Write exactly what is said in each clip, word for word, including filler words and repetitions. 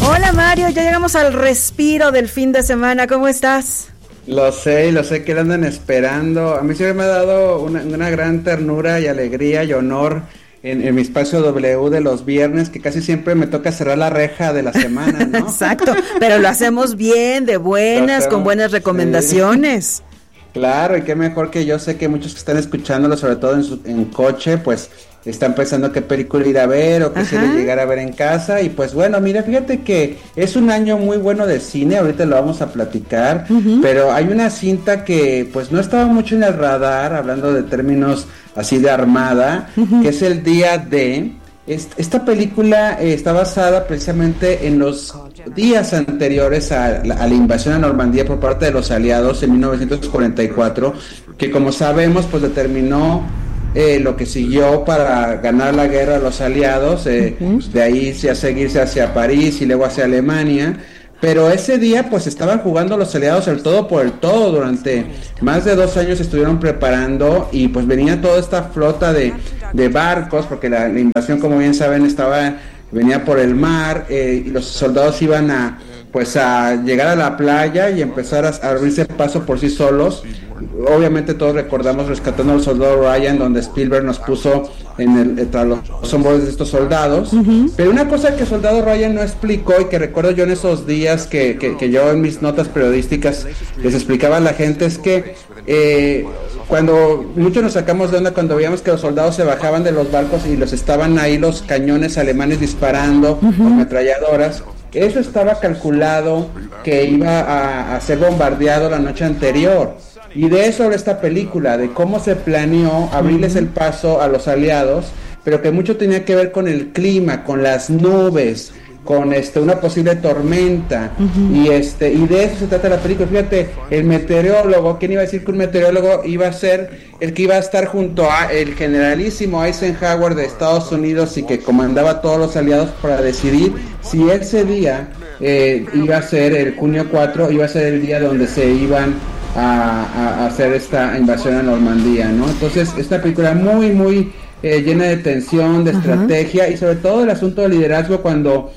Hola Mario, ya llegamos al respiro del fin de semana, ¿cómo estás? Lo sé, lo sé que lo andan esperando. A mí siempre me ha dado una, una gran ternura y alegría y honor en, en mi espacio W de los viernes, que casi siempre me toca cerrar la reja de la semana, ¿no? Exacto, pero lo hacemos bien, de buenas, hacemos, con buenas recomendaciones. Sí. Claro, y qué mejor que yo sé que muchos que están escuchándolo, sobre todo en, su, en coche, pues están pensando qué película ir a ver o qué serie llegar a ver en casa. Y pues bueno, mira, fíjate que es un año muy bueno de cine, ahorita lo vamos a platicar, uh-huh. pero hay una cinta que pues no estaba mucho en el radar, hablando de términos así de armada, uh-huh. que es El Día de... Esta película eh, está basada precisamente en los días anteriores a la, a la invasión a Normandía por parte de los aliados en mil novecientos cuarenta y cuatro, que como sabemos pues determinó eh, lo que siguió para ganar la guerra a los aliados, eh, uh-huh. de ahí a seguirse hacia París y luego hacia Alemania. Pero ese día pues estaban jugando los aliados el todo por el todo, durante más de dos años estuvieron preparando y pues venía toda esta flota de, de barcos, porque la, la invasión, como bien saben, estaba venía por el mar, eh, y los soldados iban a pues a llegar a la playa y empezar a, a abrirse paso por sí solos. Obviamente todos recordamos Rescatando al Soldado Ryan, donde Spielberg nos puso en el, entre los hombros de estos soldados, uh-huh. pero una cosa que Soldado Ryan no explicó y que recuerdo yo en esos días que, que, que yo en mis notas periodísticas les explicaba a la gente es que eh, cuando muchos nos sacamos de onda cuando veíamos que los soldados se bajaban de los barcos y los estaban ahí los cañones alemanes disparando uh-huh. con ametralladoras. Eso estaba calculado que iba a, a ser bombardeado la noche anterior. Y de eso habla esta película, de cómo se planeó abrirles el paso a los aliados, pero que mucho tenía que ver con el clima, con las nubes, con este una posible tormenta, uh-huh. y este y de eso se trata la película. Fíjate, el meteorólogo, ¿quién iba a decir que un meteorólogo iba a ser el que iba a estar junto a el generalísimo Eisenhower de Estados Unidos y que comandaba a todos los aliados para decidir si ese día eh, iba a ser el junio cuatro, iba a ser el día donde se iban a, a hacer esta invasión a Normandía, ¿no? Entonces, esta película muy, muy eh, llena de tensión, de uh-huh. estrategia y sobre todo el asunto del liderazgo cuando...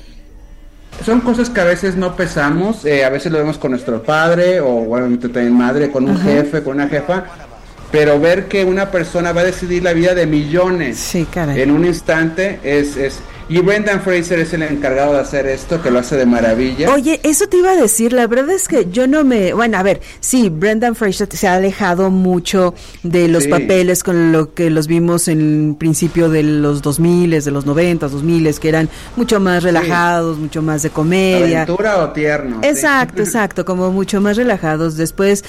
Son cosas que a veces no pesamos, eh, a veces lo vemos con nuestro padre o obviamente también madre, con un uh-huh. jefe, con una jefa, pero ver que una persona va a decidir la vida de millones sí, en un instante es... es y Brendan Fraser es el encargado de hacer esto, que lo hace de maravilla. Oye, eso te iba a decir, la verdad es que yo no me... Bueno, a ver, sí, Brendan Fraser se ha alejado mucho de los sí. papeles con lo que los vimos en el principio de los dos mil, de los noventa, dos mil, que eran mucho más relajados, sí. mucho más de comedia. ¿Aventura o tierno? Exacto, sí. exacto, como mucho más relajados. Después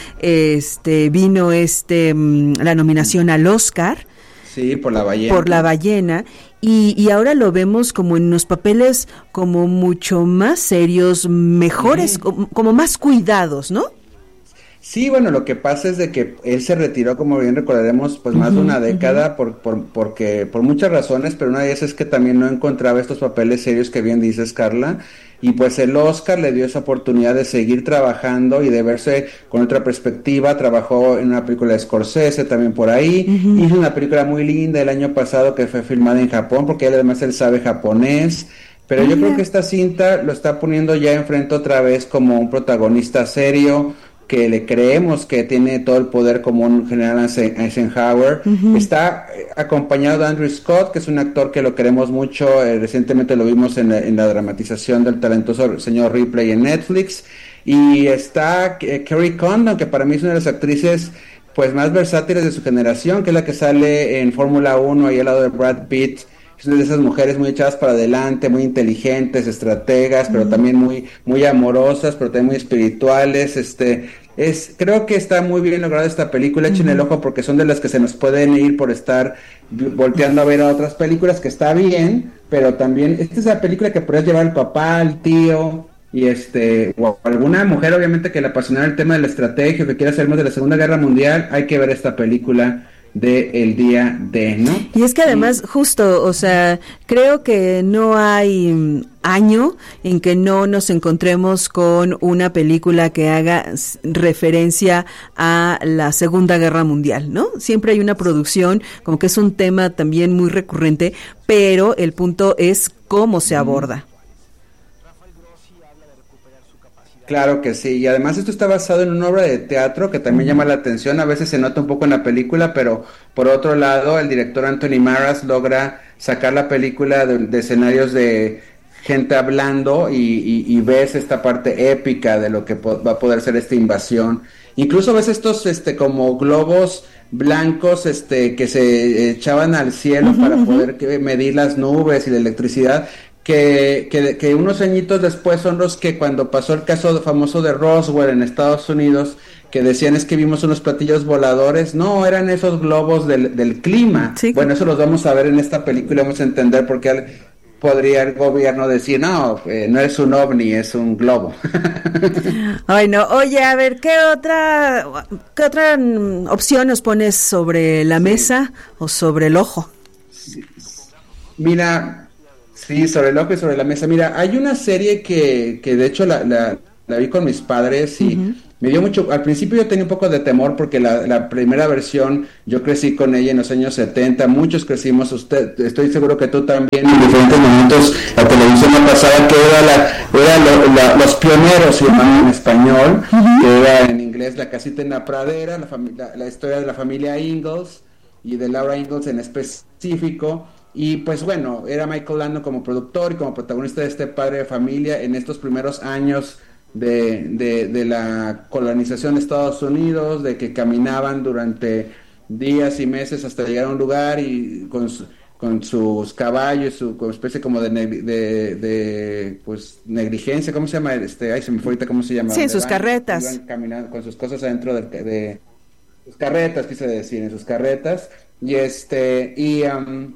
este vino este la nominación al Oscar. Sí, por La Ballena. Por La Ballena. Y, y ahora lo vemos como en unos papeles como mucho más serios, mejores, uh-huh. como, como más cuidados, ¿no? Sí, bueno, lo que pasa es de que él se retiró, como bien recordaremos, pues más uh-huh, de una década, uh-huh. por, por, porque, por muchas razones, pero una de ellas es que también no encontraba estos papeles serios que bien dices, Carla, y pues el Oscar le dio esa oportunidad de seguir trabajando y de verse con otra perspectiva. Trabajó en una película de Scorsese también por ahí, uh-huh. hizo una película muy linda el año pasado que fue filmada en Japón, porque él además él sabe japonés, pero yo creo que esta cinta lo está poniendo ya enfrente otra vez como un protagonista serio, que le creemos que tiene todo el poder como un general Eisenhower. Uh-huh. Está acompañado de Andrew Scott, que es un actor que lo queremos mucho. Eh, recientemente lo vimos en la, en la dramatización del talentoso señor Ripley en Netflix. Y está eh, Kerry Condon, que para mí es una de las actrices pues más versátiles de su generación, que es la que sale en Fórmula uno ahí al lado de Brad Pitt. Es una de esas mujeres muy echadas para adelante, muy inteligentes, estrategas, pero también muy muy amorosas, pero también muy espirituales. Este es creo que está muy bien lograda esta película. Echen uh-huh. el ojo porque son de las que se nos pueden ir por estar volteando a ver a otras películas, que está bien, pero también esta es la película que podrías llevar al papá, al tío, y este o alguna mujer obviamente que le apasionara el tema de la estrategia o que quiera saber más de la Segunda Guerra Mundial. Hay que ver esta película de El Día de, ¿no? Y es que además, justo, o sea, creo que no hay año en que no nos encontremos con una película que haga referencia a la Segunda Guerra Mundial, ¿no? Siempre hay una producción, como que es un tema también muy recurrente, pero el punto es cómo se aborda. Claro que sí, y además esto está basado en una obra de teatro que también llama la atención, a veces se nota un poco en la película, pero por otro lado el director Anthony Maras logra sacar la película de, de escenarios de gente hablando y, y, y ves esta parte épica de lo que po- va a poder ser esta invasión. Incluso ves estos este como globos blancos este que se echaban al cielo Ujú, para ujú. poder que- medir las nubes y la electricidad que, que, que unos añitos después son los que cuando pasó el caso famoso de Roswell en Estados Unidos, que decían es que vimos unos platillos voladores, no, eran esos globos del, del clima. Sí. Bueno, eso los vamos a ver en esta película, vamos a entender por qué al- podría el gobierno decir, no, eh, no es un ovni, es un globo. Ay, no. Oye, a ver, ¿qué otra, qué otra mm, opción nos pones sobre la Sí. mesa o sobre el ojo? Mira, sí, sobre el ojo y sobre la mesa. Mira, hay una serie que, que de hecho la, la, la vi con mis padres y Ujú. me dio mucho, al principio yo tenía un poco de temor porque la, la primera versión yo crecí con ella en los años setenta, muchos crecimos, usted, estoy seguro que tú también en diferentes momentos, la televisión ha pasado que era, la, era lo- la- los pioneros, se llamaban en español, que era en inglés La casita en la pradera, la, fami- la, la historia de la familia Ingalls y de Laura Ingalls en específico. Y pues bueno, era Michael Landon como productor y como protagonista de este padre de familia en estos primeros años de, de, de la colonización de Estados Unidos, de que caminaban durante días y meses hasta llegar a un lugar y con, su- con sus caballos, su con especie como de, negli- de, de, pues negligencia, ¿cómo se llama? Este, ay, se me fue ahorita cómo se llama, Sí, en donde sus van, carretas. iban caminando con sus cosas adentro del, de sus carretas, quise decir, en sus carretas, y este, y am,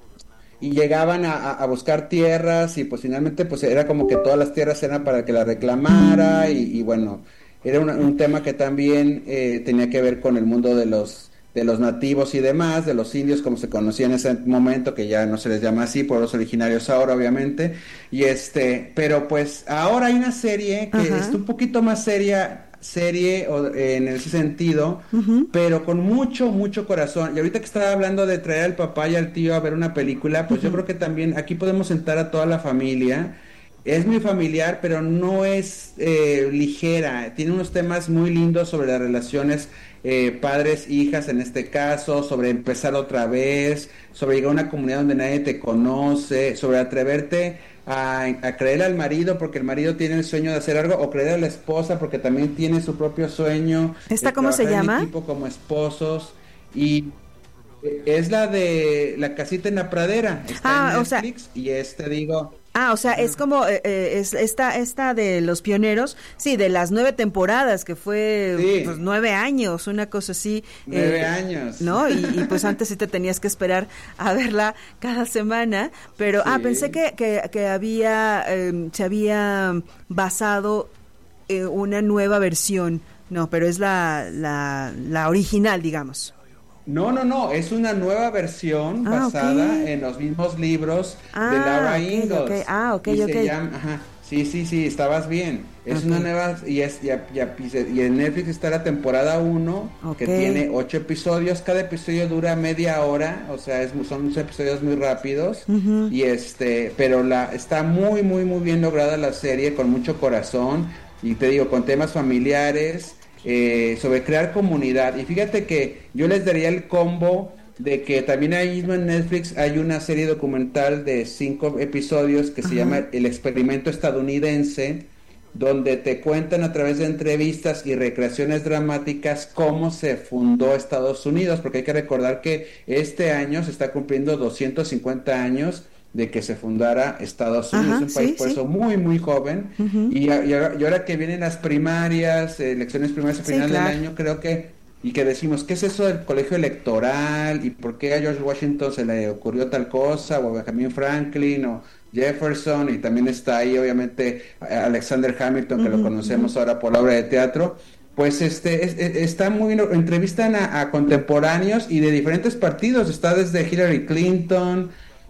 y llegaban a, a- a buscar tierras y pues finalmente pues era como que todas las tierras eran para que la reclamara y, y bueno, era una- un tema que también eh, tenía que ver con el mundo de los de los nativos y demás, de los indios como se conocía en ese momento, que ya no se les llama así, por los originarios ahora obviamente, y este, pero pues ahora hay una serie que Ajá. está un poquito más seria, serie o- en ese sentido, Ujú. pero con mucho, mucho corazón. Y ahorita que estaba hablando de traer al papá y al tío a ver una película, pues yo Ujú. creo que también aquí podemos sentar a toda la familia. Es muy familiar, pero no es eh, ligera. Tiene unos temas muy lindos sobre las relaciones eh, padres, hijas en este caso, sobre empezar otra vez, sobre llegar a una comunidad donde nadie te conoce, sobre atreverte a, a creer al marido porque el marido tiene el sueño de hacer algo, o creer a la esposa porque también tiene su propio sueño, de ¿Esta cómo se trabajar en llama? equipo como esposos. Y eh, es la de La casita en la pradera, está en Ah, o sea, Netflix y es, te digo, ah, o sea, es ajá, como eh, eh, es esta esta de los pioneros, sí, de las nueve temporadas que fue pues sí, nueve años, una cosa así, nueve eh, años. ¿no? Y, y, pues antes sí te tenías que esperar a verla cada semana, pero ah, pensé Sí. que que, que había eh, se había basado eh, una nueva versión, no, pero es la la la original, digamos. No, no, no, es una nueva versión Ah, ok. basada en los mismos libros de Ah, Laura ok, ok. Ingalls Ah, ok, y ok. se llama, ajá, sí, sí, sí, estabas bien. Es una Ok. nueva y es ya, ya, y se- y en Netflix está la temporada uno que Ok. tiene ocho episodios, cada episodio dura media hora, o sea, es, mu- son unos episodios muy rápidos Ujú. y este, pero la está muy, muy, muy bien lograda la serie con mucho corazón y te digo con temas familiares eh, sobre crear comunidad. Y fíjate que yo les daría el combo de que también ahí mismo en Netflix hay una serie documental de cinco episodios que se llama Ajá. El Experimento Estadounidense, donde te cuentan a través de entrevistas y recreaciones dramáticas cómo se fundó Estados Unidos, porque hay que recordar que este año se está cumpliendo doscientos cincuenta años de que se fundara Estados Unidos, Ajá, un país sí, por sí. eso muy muy joven Ujú. y, a- y ahora, y ahora que vienen las primarias, eh, elecciones primarias a Sí, final del claro. año, creo que y que decimos, ¿qué es eso del colegio electoral? ¿Y por qué a George Washington se le ocurrió tal cosa? O a Benjamin Franklin o Jefferson, y también está ahí obviamente a- Alexander Hamilton, que lo Ujú, ujú. conocemos ahora por la obra de teatro. Pues este es- es- está muy bien, entrevistan a, a contemporáneos y de diferentes partidos, está desde Hillary Clinton,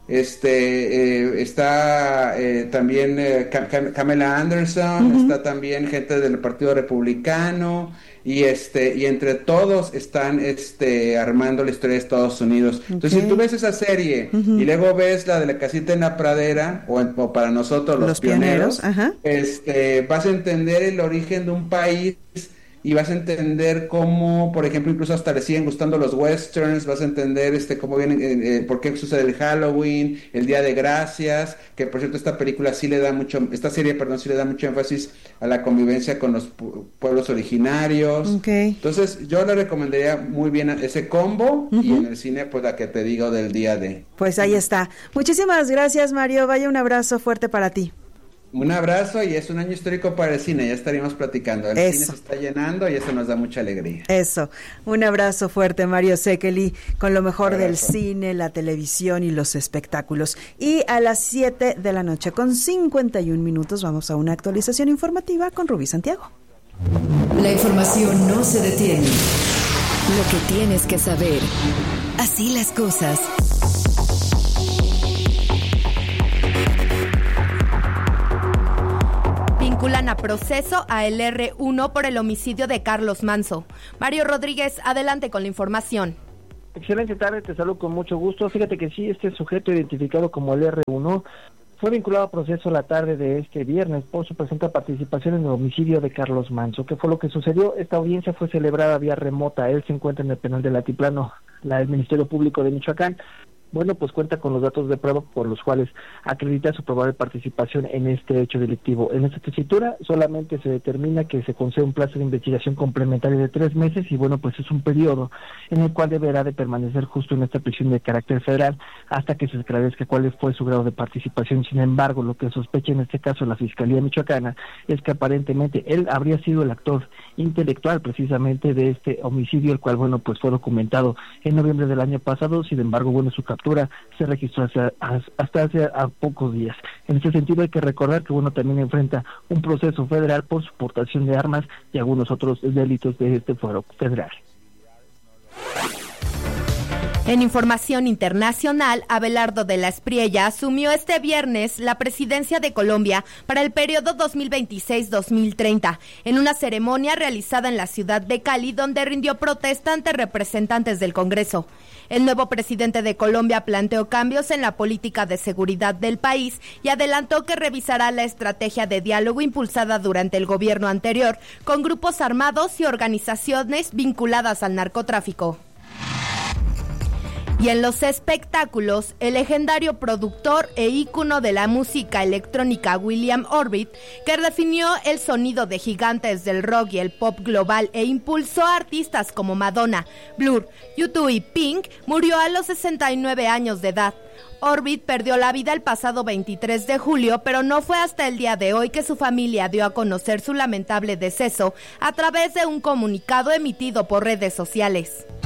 este, eh, está eh, también eh, Cam- Kamala Anderson, uh-huh. está también gente del Partido Republicano, y este, y entre todos están este armando la historia de Estados Unidos. Okay. Entonces, si tú ves esa serie, uh-huh. y luego ves la de La Casita en la Pradera, o, en, o para nosotros los, los pioneros, pioneros uh-huh. este, vas a entender el origen de un país, y vas a entender cómo, por ejemplo, incluso hasta le siguen gustando los westerns, vas a entender este cómo viene, eh, por qué sucede el Halloween, el Día de Gracias, que por cierto esta película sí le da mucho, esta serie, perdón, sí le da mucho énfasis a la convivencia con los pu- pueblos originarios. Okay. Entonces, yo le recomendaría muy bien ese combo, uh-huh. y en el cine, pues la que te digo del día de... Pues ahí está. Muchísimas gracias, Mario. Vaya, un abrazo fuerte para ti. Un abrazo, y es un año histórico para el cine, ya estaríamos platicando. El eso. Cine se está llenando y eso nos da mucha alegría. Eso, un abrazo fuerte, Mario Szekely, con lo mejor del cine, la televisión y los espectáculos. Y a las siete de la noche con cincuenta y un minutos vamos a una actualización informativa con Rubí Santiago. La información no se detiene. Lo que tienes que saber. Así las cosas. Vinculan a proceso a el erre uno por el homicidio de Carlos Manzo. Mario Rodríguez, adelante con la información. Excelente tarde, te saludo con mucho gusto. Fíjate que sí, este sujeto identificado como el erre uno fue vinculado a proceso la tarde de este viernes por su presunta participación en el homicidio de Carlos Manzo. ¿Qué fue lo que sucedió? Esta audiencia fue celebrada vía remota. Él se encuentra en el penal del Altiplano, la del Ministerio Público de Michoacán. Bueno, pues cuenta con los datos de prueba por los cuales acredita su probable participación en este hecho delictivo. En esta tesitura solamente se determina que se concede un plazo de investigación complementario de tres meses y bueno, pues es un periodo en el cual deberá de permanecer justo en esta prisión de carácter federal hasta que se esclarezca cuál fue su grado de participación. Sin embargo, lo que sospecha en este caso la Fiscalía Michoacana es que aparentemente él habría sido el actor intelectual precisamente de este homicidio, el cual bueno, pues fue documentado en noviembre del año pasado. Sin embargo, bueno, su captura se registró hace, hasta hace a pocos días. En ese sentido hay que recordar que bueno, también enfrenta un proceso federal por su portación de armas y algunos otros delitos de este fuero federal. En información internacional, Abelardo de la Espriella asumió este viernes la presidencia de Colombia para el periodo dos mil veintiséis a dos mil treinta, en una ceremonia realizada en la ciudad de Cali, donde rindió protesta ante representantes del Congreso. El nuevo presidente de Colombia planteó cambios en la política de seguridad del país y adelantó que revisará la estrategia de diálogo impulsada durante el gobierno anterior con grupos armados y organizaciones vinculadas al narcotráfico. Y en los espectáculos, el legendario productor e ícono de la música electrónica William Orbit, que definió el sonido de gigantes del rock y el pop global e impulsó a artistas como Madonna, Blur, U dos y Pink, murió a los sesenta y nueve años de edad. Orbit perdió la vida el pasado veintitrés de julio, pero no fue hasta el día de hoy que su familia dio a conocer su lamentable deceso a través de un comunicado emitido por redes sociales.